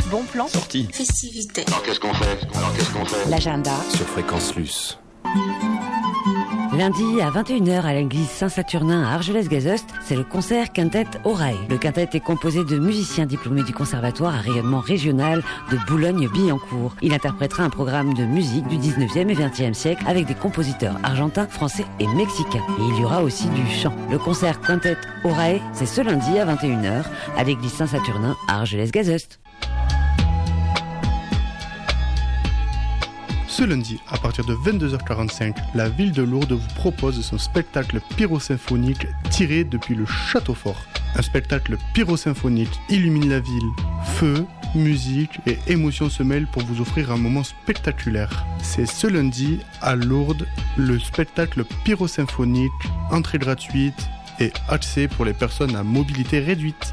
Bon plan. Sortie. Festivité. Alors qu'est-ce qu'on fait L'agenda. Sur Fréquence Luce. Lundi à 21h à l'église Saint-Saturnin à Argelès-Gazost, c'est le concert Quintet Orae. Le quintet est composé de musiciens diplômés du conservatoire à rayonnement régional de Boulogne-Billancourt. Il interprétera un programme de musique du 19e et 20e siècle avec des compositeurs argentins, français et mexicains. Et il y aura aussi du chant. Le concert Quintet Orae, c'est ce lundi à 21h à l'église Saint-Saturnin à Argelès-Gazost. Ce lundi, à partir de 22h45, la ville de Lourdes vous propose son spectacle pyrosymphonique tiré depuis le château fort. Un spectacle pyrosymphonique illumine la ville. Feu, musique et émotion se mêlent pour vous offrir un moment spectaculaire. C'est ce lundi, à Lourdes, le spectacle pyrosymphonique, entrée gratuite et accès pour les personnes à mobilité réduite.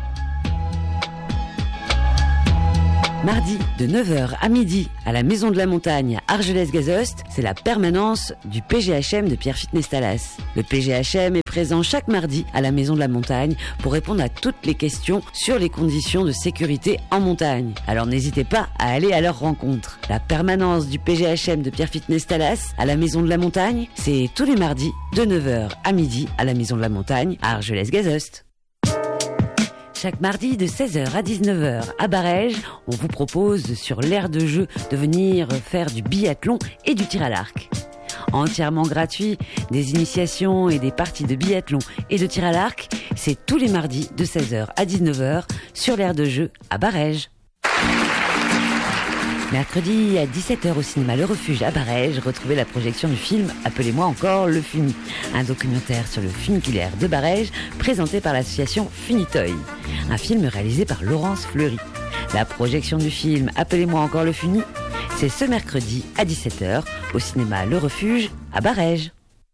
Mardi, de 9h à midi, à la Maison de la Montagne à Argelès-Gazost, c'est la permanence du PGHM de Pierrefitte Nestalas. Le PGHM est présent chaque mardi à la Maison de la Montagne pour répondre à toutes les questions sur les conditions de sécurité en montagne. Alors n'hésitez pas à aller à leur rencontre. La permanence du PGHM de Pierrefitte Nestalas à la Maison de la Montagne, c'est tous les mardis de 9h à midi à la Maison de la Montagne à Argelès-Gazost. Chaque mardi de 16h à 19h à Barèges, on vous propose sur l'aire de jeu de venir faire du biathlon et du tir à l'arc. Entièrement gratuit, des initiations et des parties de biathlon et de tir à l'arc, c'est tous les mardis de 16h à 19h sur l'aire de jeu à Barèges. Mercredi à 17h au cinéma Le Refuge à Barèges, retrouvez la projection du film Appelez-moi encore le Funi, un documentaire sur le funiculaire de Barèges présenté par l'association Funitoy, un film réalisé par Laurence Fleury. La projection du film Appelez-moi encore le Funi, c'est ce mercredi à 17h au cinéma Le Refuge à Barèges.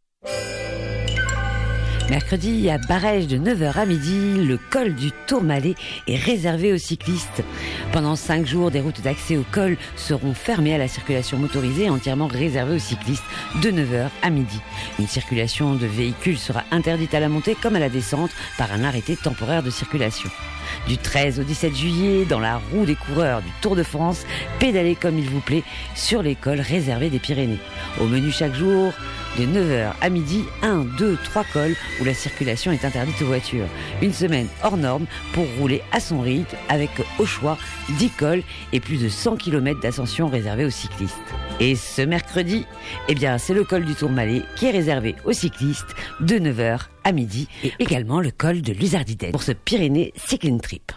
Mercredi, à Barèges de 9h à midi, le col du Tourmalet est réservé aux cyclistes. Pendant 5 jours, des routes d'accès au col seront fermées à la circulation motorisée et entièrement réservées aux cyclistes de 9h à midi. Une circulation de véhicules sera interdite à la montée comme à la descente par un arrêté temporaire de circulation. Du 13 au 17 juillet, dans la roue des coureurs du Tour de France, pédalez comme il vous plaît sur les cols réservés des Pyrénées. Au menu chaque jour, de 9h à midi, 1, 2, 3 cols où la circulation est interdite aux voitures. Une semaine hors norme pour rouler à son rythme avec au choix 10 cols et plus de 100 km d'ascension réservés aux cyclistes. Et ce mercredi, c'est le col du Tourmalet qui est réservé aux cyclistes de 9h à midi et également le col de Luzardiden pour ce Pyrénées Cycling Trip.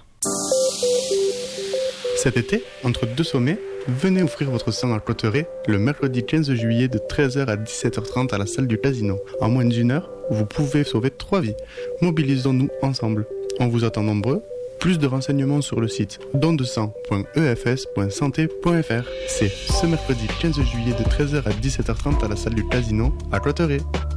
Cet été, entre deux sommets, venez offrir votre sang dans le Clotteret le mercredi 15 juillet de 13h à 17h30 à la salle du casino. En moins d'une heure, vous pouvez sauver 3 vies. Mobilisons-nous ensemble. On vous attend nombreux. Plus de renseignements sur le site dondesang.efs.santé.fr. C'est ce mercredi 15 juillet de 13h à 17h30 à la salle du casino à Clotteret.